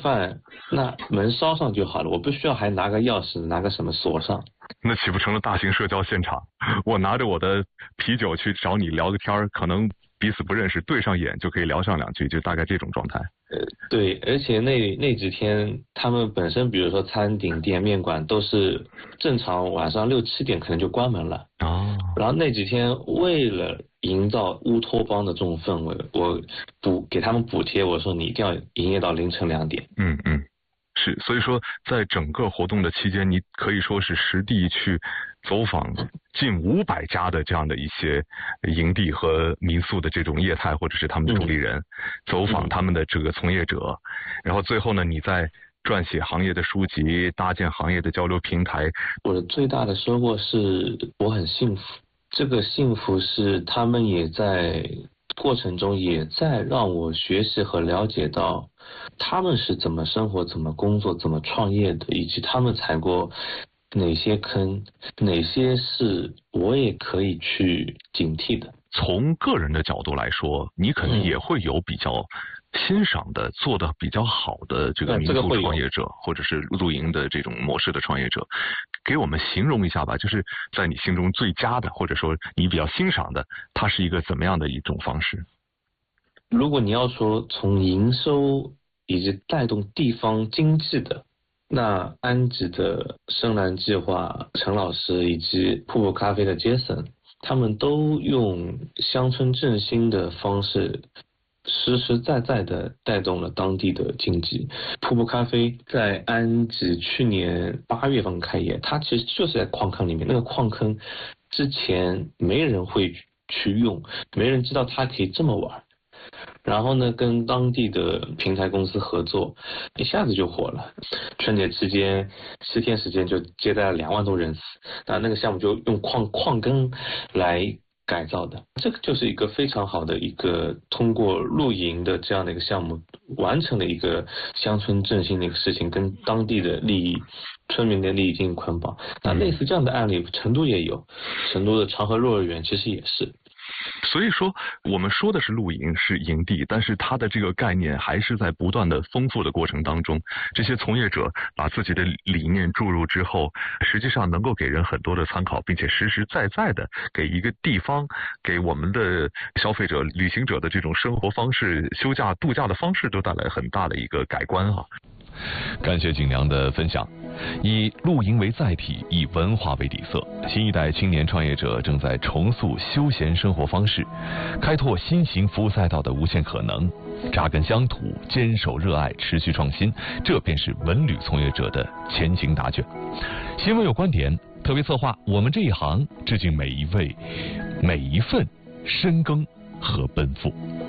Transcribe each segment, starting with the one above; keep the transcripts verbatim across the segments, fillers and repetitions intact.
饭，那门烧上就好了，我不需要还拿个钥匙，拿个什么锁上。 那岂不成了大型社交现场？我拿着我的啤酒去找你聊个天，可能彼此不认识，对上眼就可以聊上两句，就大概这种状态。 呃，对，而且那那几天他们本身，比如说餐饮店、面馆都是正常晚上六七点可能就关门了。 哦。 然后那几天为了营造乌托邦的这种氛围，我补给他们补贴，我说你一定要营业到凌晨两点。 嗯嗯。是，所以说在整个活动的期间，你可以说是实地去走访近五百家的这样的一些营地和民宿的这种业态或者是他们的主理人，嗯、走访他们的这个从业者，然后最后呢，你再撰写行业的书籍，搭建行业的交流平台。 我的最大的收获是我很幸福，这个幸福是他们也在过程中也在让我学习和了解到他们是怎么生活、怎么工作、怎么创业的，以及他们踩过哪些坑，哪些是我也可以去警惕的。 从个人的角度来说，你可能也会有比较欣赏的、做的比较好的这个民宿创业者，嗯、或者是露营的这种模式的创业者，给我们形容一下吧，就是在你心中最佳的，或者说你比较欣赏的，它是一个怎么样的一种方式？ 如果你要说从营收以及带动地方经济的，那安吉的深蓝计划陈老师以及瀑布咖啡的杰森，他们都用乡村振兴的方式实实在在的带动了当地的经济。瀑布咖啡在安吉去年八月份开业，它其实就是在矿坑里面，那个矿坑之前没人会去用，没人知道它可以这么玩。然后呢，跟当地的平台公司合作，一下子就火了。春节期间七天时间就接待了两万多人次，那那个项目就用矿矿坑来改造的，这个就是一个非常好的一个通过露营的这样的一个项目，完成了一个乡村振兴的一个事情，跟当地的利益、村民的利益进行捆绑。那类似这样的案例，成都也有，成都的长河幼儿园其实也是。 所以说我们说的是露营是营地，但是它的这个概念还是在不断的丰富的过程当中，这些从业者把自己的理念注入之后，实际上能够给人很多的参考，并且实实在在的给一个地方，给我们的消费者、旅行者的这种生活方式、休假度假的方式都带来很大的一个改观啊。 感谢景良的分享。以露营为载体，以文化为底色，新一代青年创业者正在重塑休闲生活方式，开拓新型服务赛道的无限可能。扎根乡土，坚守热爱，持续创新，这便是文旅从业者的前行答卷。新闻有观点特别策划，我们这一行致敬每一位、每一份深耕和奔赴。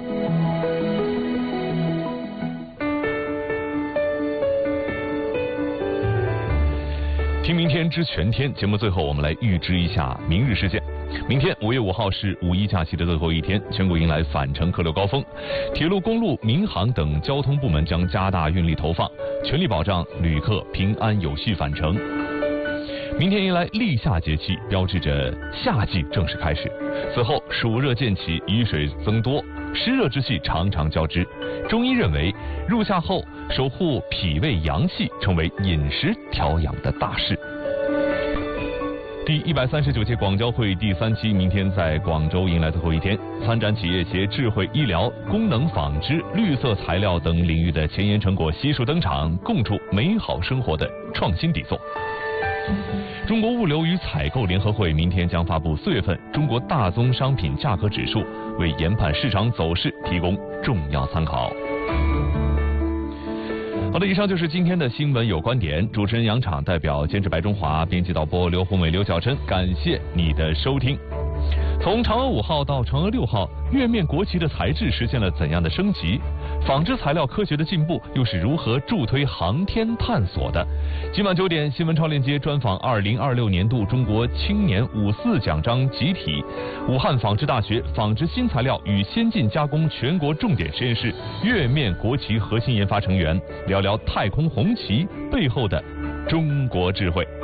听明天知全天节目最后，我们来预知一下明日事件。明天五月五号是五一假期的最后一天，全国迎来返程客流高峰，铁路、公路、民航等交通部门将加大运力投放，全力保障旅客平安有序返程。明天迎来立夏节气，标志着夏季正式开始。此后暑热渐起，雨水增多，湿热之气常常交织。中医认为，入夏后守护脾胃阳气，成为饮食调养的大事。第一百三十九届广交会第三期明天在广州迎来最后一天，参展企业携智慧医疗、功能纺织、绿色材料等领域的前沿成果悉数登场，共筑美好生活的创新底座。中国物流与采购联合会明天将发布四月份中国大宗商品价格指数，为研判市场走势提供重要参考。好的，以上就是今天的新闻有观点。主持人杨昶代表监制白中华，编辑导播刘红伟、刘晓琛，感谢你的收听。从嫦娥五号到嫦娥六号，月面国旗的材质实现了怎样的升级？纺织材料科学的进步又是如何助推航天探索的？今晚九点，新闻超链接专访二零二六年度中国青年五四奖章集体，武汉纺织大学纺织新材料与先进加工全国重点实验室月面国旗核心研发成员，聊聊太空红旗背后的中国智慧。